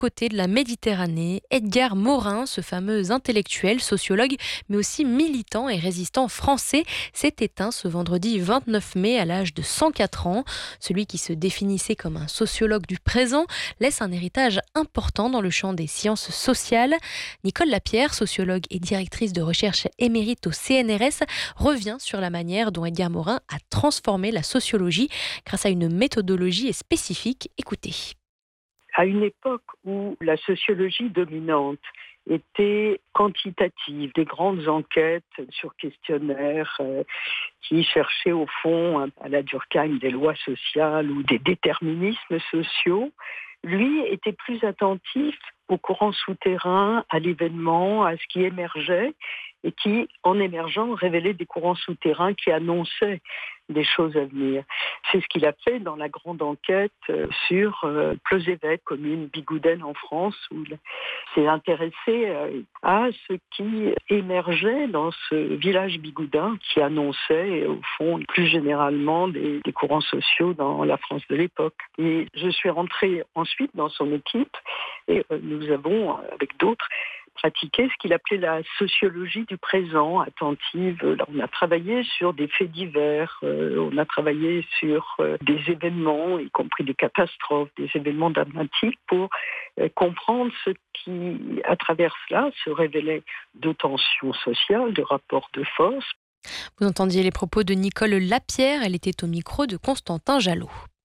côté de la Méditerranée, Edgar Morin, ce fameux intellectuel, sociologue, mais aussi militant et résistant français, s'est éteint ce vendredi 29 mai à l'âge de 104 ans. Celui qui se définissait comme un sociologue du présent laisse un héritage important dans le champ des sciences sociales. Nicole Lapierre, sociologue et directrice de recherche émérite au CNRS, revient sur la manière dont Edgar Morin a transformé la sociologie grâce à une méthodologie spécifique. Écoutez. À une époque où la sociologie dominante était quantitative, des grandes enquêtes sur questionnaires qui cherchaient au fond à la Durkheim des lois sociales ou des déterminismes sociaux, lui était plus attentif au courant souterrain, à l'événement, à ce qui émergeait et qui, en émergeant, révélait des courants souterrains qui annonçaient des choses à venir. C'est ce qu'il a fait dans la grande enquête sur Pleuzévêque, commune bigoudène en France, où il s'est intéressé à ce qui émergeait dans ce village bigoudin qui annonçait, au fond, plus généralement des courants sociaux dans la France de l'époque. Et je suis rentrée ensuite dans son équipe et nous avons, avec d'autres, pratiquer ce qu'il appelait la sociologie du présent, attentive. Là, on a travaillé sur des faits divers, on a travaillé sur des événements, y compris des catastrophes, des événements dramatiques, pour comprendre ce qui, à travers cela, se révélait de tensions sociales, de rapports de force. Vous entendiez les propos de Nicole Lapierre, elle était au micro de Constantin Jallot.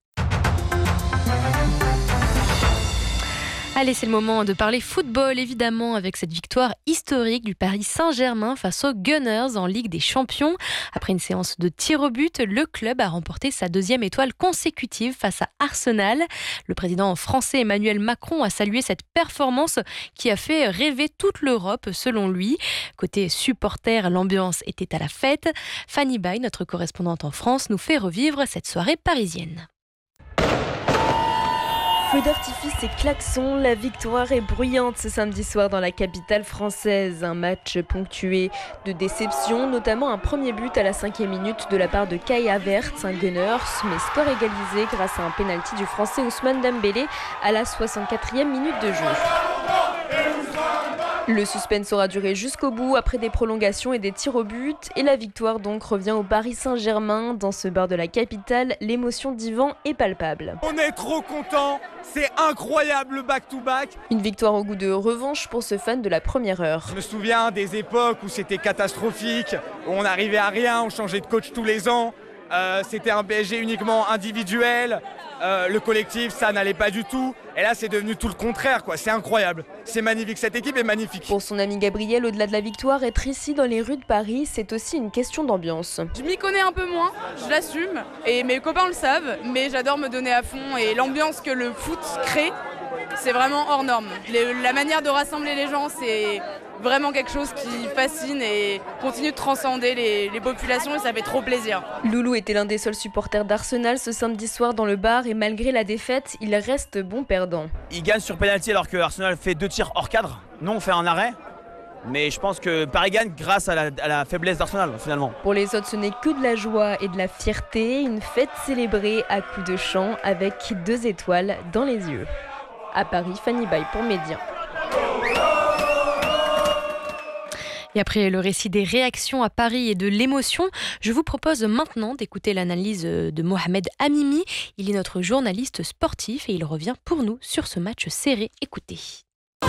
Allez, c'est le moment de parler football, évidemment, avec cette victoire historique du Paris Saint-Germain face aux Gunners en Ligue des Champions. Après une séance de tir au but, le club a remporté sa deuxième étoile consécutive face à Arsenal. Le président français Emmanuel Macron a salué cette performance qui a fait rêver toute l'Europe, selon lui. Côté supporters, l'ambiance était à la fête. Fanny Bay, notre correspondante en France, nous fait revivre cette soirée parisienne. Feux d'artifice et klaxons, la victoire est bruyante ce samedi soir dans la capitale française. Un match ponctué de déception, notamment un premier but à la 5e minute de la part de Kai Havertz, un Gunners, mais score égalisé grâce à un pénalty du français Ousmane Dembélé à la 64e minute de jeu. Le suspense aura duré jusqu'au bout après des prolongations et des tirs au but. Et la victoire donc revient au Paris Saint-Germain. Dans ce bar de la capitale, l'émotion d'Yvan est palpable. On est trop contents, c'est incroyable le back-to-back. Une victoire au goût de revanche pour ce fan de la première heure. Je me souviens des époques où c'était catastrophique, où on n'arrivait à rien, on changeait de coach tous les ans. C'était un PSG uniquement individuel, le collectif ça n'allait pas du tout et là c'est devenu tout le contraire quoi. C'est incroyable, c'est magnifique, cette équipe est magnifique. Pour son ami Gabriel, au-delà de la victoire, être ici dans les rues de Paris c'est aussi une question d'ambiance. Je m'y connais un peu moins, je l'assume et mes copains le savent, mais j'adore me donner à fond et l'ambiance que le foot crée c'est vraiment hors norme. La manière de rassembler les gens c'est vraiment quelque chose qui fascine et continue de transcender les populations et ça fait trop plaisir. Loulou était l'un des seuls supporters d'Arsenal ce samedi soir dans le bar et malgré la défaite, il reste bon perdant. Il gagne sur pénalty alors que Arsenal fait 2 tirs hors cadre. Nous on fait un arrêt. Mais je pense que Paris gagne grâce à la faiblesse d'Arsenal finalement. Pour les autres, ce n'est que de la joie et de la fierté. Une fête célébrée à coups de chant avec 2 étoiles dans les yeux. À Paris, Fanny Bay pour Média. Et après le récit des réactions à Paris et de l'émotion, je vous propose maintenant d'écouter l'analyse de Mohamed Hamimi. Il est notre journaliste sportif et il revient pour nous sur ce match serré. Écoutez.